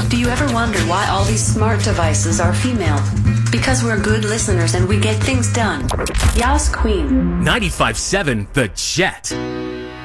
Do you ever wonder why all these smart devices are female? Because we're good listeners and we get things done. Yas Queen. 95.7 The Jet.